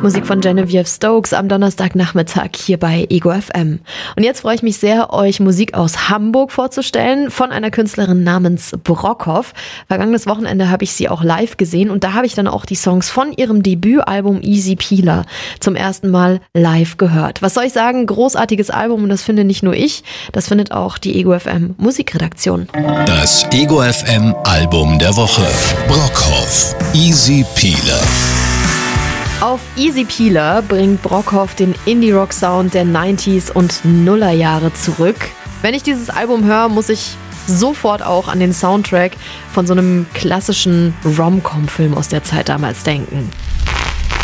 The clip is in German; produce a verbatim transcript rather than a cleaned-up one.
Musik von Genevieve Stokes am Donnerstagnachmittag hier bei Ego F M. Und jetzt freue ich mich sehr, euch Musik aus Hamburg vorzustellen von einer Künstlerin namens Brockhoff. Vergangenes Wochenende habe ich sie auch live gesehen und da habe ich dann auch die Songs von ihrem Debütalbum Easy Peeler zum ersten Mal live gehört. Was soll ich sagen? Großartiges Album und das finde nicht nur ich, das findet auch die Ego F M Musikredaktion. Das Ego F M Album der Woche. Brockhoff, Easy Peeler. Auf Easy Peeler bringt Brockhoff den Indie-Rock-Sound der neunziger und Nullerjahre zurück. Wenn ich dieses Album höre, muss ich sofort auch an den Soundtrack von so einem klassischen Rom-Com-Film aus der Zeit damals denken.